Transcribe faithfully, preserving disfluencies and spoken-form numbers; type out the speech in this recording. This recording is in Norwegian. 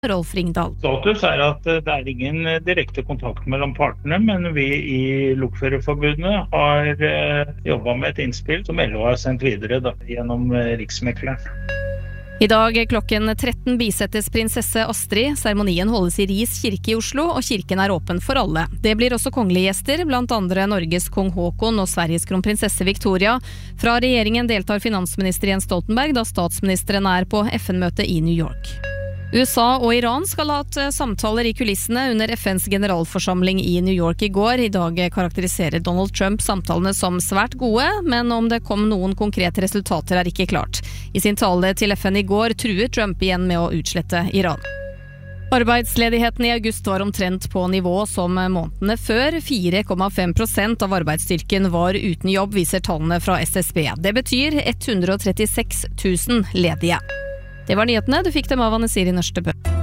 Rolf Ringdal. Status er at det er ingen direkte kontakt mellom partene, men vi i Lokførerforbundet har jobbet med et innspill som L O har sendt videre da, gjennom Riksmekleren. I dag klokken tretten bisettes prinsesse Astrid. Seremonien holdes i Ris kirke i Oslo, og kirken er åpen for alle. Det blir også kongelige gjester, blant andre Norges kong Håkon og Sveriges kronprinsesse Victoria. Fra regjeringen deltar finansminister Jens Stoltenberg, da statsministeren er på F N-møte i New York. U S A og Iran skal ha hatt samtaler i kulissene under F N's generalforsamling i New York i går. I dag karakteriserer Donald Trump samtalene som svært gode, men om det kom noen konkrete resultater er ikke klart. I sin tale til F N i går truet Trump igjen med å utslette Iran. Arbeidsledigheten i august var omtrent på nivå som månedene før. fire komma fem prosent av arbeidsstyrken var uten jobb, viser tallene fra S S B. Det betyr hundre og trettiseks tusen ledige. Det var nyhetene. Du fikk dem av Anne Siri Nørstebø.